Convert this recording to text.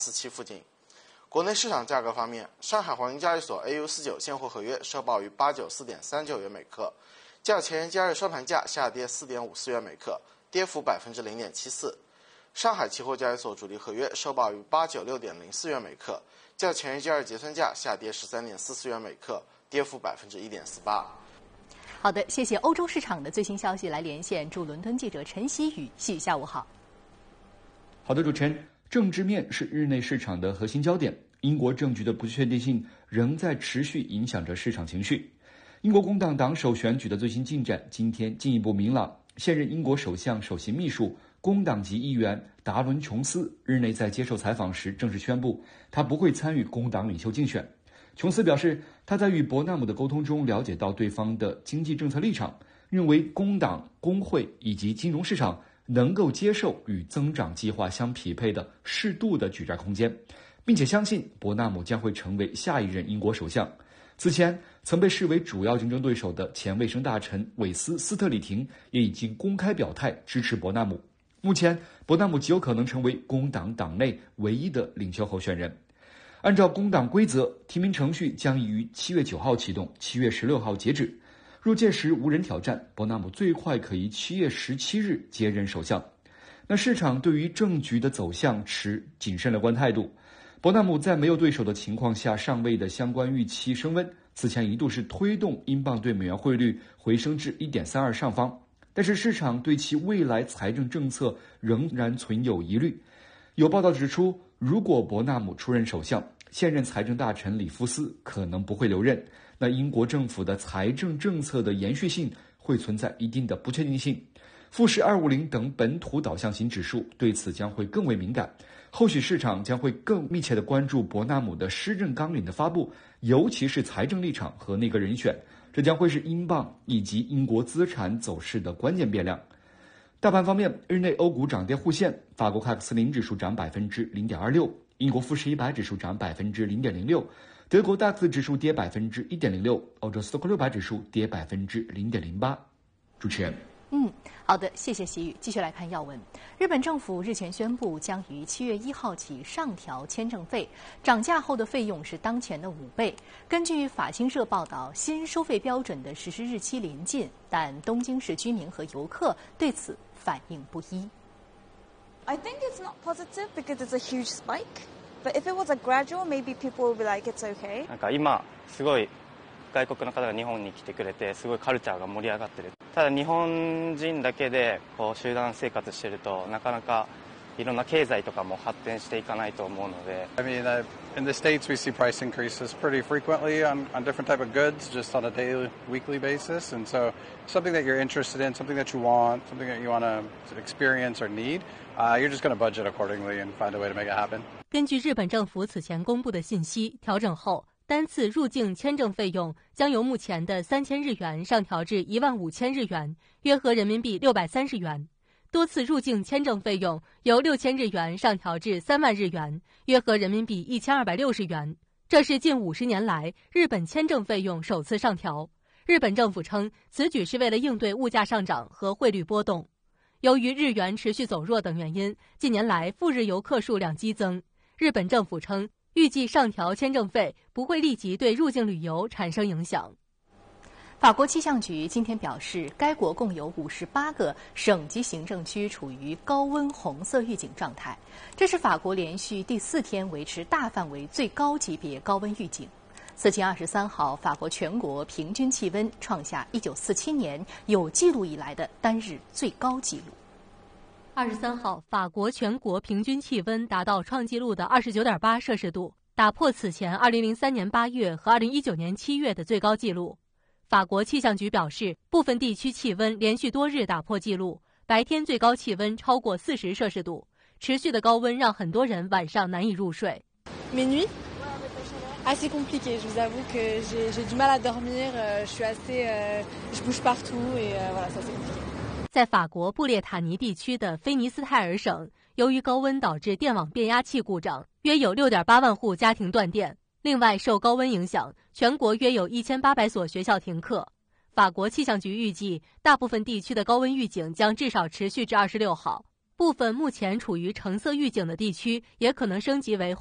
4.47附近。国内市场价格方面，上海黄金交易所 AU49现货合约收报于894.39元每克，较前交易收盘价下跌4.54元每克，跌幅0.74%。上海期货交易所主力合约收报于896.04元每克，较前交易结算价下跌13.44元每克，跌幅1.48%。 好的，谢谢。欧洲市场的最新消息来连线驻伦敦记者陈曦宇，曦宇下午好。 好的，主持人，政治面是日内市场的核心焦点，英国政局的不确定性仍在持续影响着市场情绪。英国工党党首选举的最新进展今天进一步明朗，现任英国首相首席秘书工党籍议员达伦·琼斯日内在接受采访时正式宣布，他不会参与工党领袖竞选。琼斯表示，他在与伯纳姆的沟通中了解到对方的经济政策立场，认为工党、工会以及金融市场能够接受与增长计划相匹配的适度的举债空间，并且相信伯纳姆将会成为下一任英国首相。此前曾被视为主要竞争对手的前卫生大臣韦斯·斯特里廷也已经公开表态支持伯纳姆。目前，伯纳姆极有可能成为工党党内唯一的领袖候选人。按照工党规则，提名程序将于7月9号启动，7月16号截止。若届时无人挑战，伯纳姆最快可于7月17日接任首相。那市场对于政局的走向持谨慎乐观态度。伯纳姆在没有对手的情况下上位的相关预期升温，此前一度是推动英镑对美元汇率回升至 1.32 上方，但是市场对其未来财政政策仍然存有疑虑。有报道指出，如果伯纳姆出任首相，现任财政大臣里夫斯可能不会留任，那英国政府的财政政策的延续性会存在一定的不确定性。富时250等本土导向型指数对此将会更为敏感，后续市场将会更密切地关注伯纳姆的施政纲领的发布，尤其是财政立场和内阁人选，这将会是英镑以及英国资产走势的关键变量。大盘方面，日内欧股涨跌互现，法国凯克斯林指数涨 0.26%， 英国富时100指数涨 0.06%， 德国DAX指数跌 1.06%， 欧洲斯托克600指数跌 0.08%。 主持人。 好的，谢谢习宇。继续来看要闻。日本政府日前宣布，将于7月1号起上调签证费，涨价后的费用是当前的5倍。根据法新社报道，新收费标准的实施日期临近，但东京市居民和游客对此反应不一。 I think it's not positive because it's a huge spike. But if it was a gradual, maybe people will be like, it's okay. なんか今すごい外国の方が日本に来てくれて、すごいカルチャーが盛り上がってる。ただ日本人だけでこう集団生活してるとなかなかいろんな経済とかも発展していかないと思うので。 I mean, in the States we see price increases pretty frequently on different type of goods, just on a daily, weekly basis. And so something that you're interested in, something that you want, something that you want to experience or need, you're just going to budget accordingly and find a way to make it happen. 根据日本政府此前公布的信息，调整后单次入境签证费用将由目前的3000日元上调至15000日元，约合人民币630元；多次入境签证费用由6000日元上调至3万日元，约合人民币1260元。这是近50年来日本签证费用首次上调。日本政府称，此举是为了应对物价上涨和汇率波动。由于日元持续走弱等原因，近年来赴日游客数量激增。日本政府称，预计上调签证费不会立即对入境旅游产生影响。 法国气象局今天表示，该国共有58个省级行政区处于高温红色预警状态，这是法国连续第4天维持大范围最高级别高温预警。4月23号，法国全国平均气温创下1947年有记录以来的单日最高纪录。 23号，法国全国平均气温达到创纪录的29.8摄氏度，打破此前2003年8月和2019年7月的最高纪录。法国气象局表示，部分地区气温连续多日打破纪录，白天最高气温超过40摄氏度，持续的高温让很多人晚上难以入睡。 Mes nuits assez compliquées. Je vous avoue que j'ai du mal à dormir. Je suis assez, je bouge partout et voilà, ça c'est compliqué. 在法国布列塔尼地区的菲尼斯泰尔省，由于高温导致电网变压器故障，约有6.8万户家庭断电。另外，受高温影响，全国约有1800所学校停课。法国气象局预计，大部分地区的高温预警将至少持续至26号。 部分目前处于橙色预警的地区也可能升级为